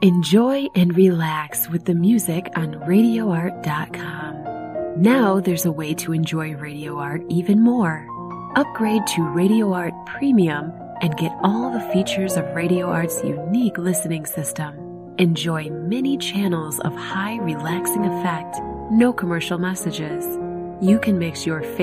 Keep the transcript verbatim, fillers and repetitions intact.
Enjoy and relax with the music on radio art dot com. Now there's a way to enjoy Radio Art even more. Upgrade to Radio Art Premium and get all the features of Radio Art's unique listening system. Enjoy many channels of high relaxing effect, no commercial messages. You can mix your favorite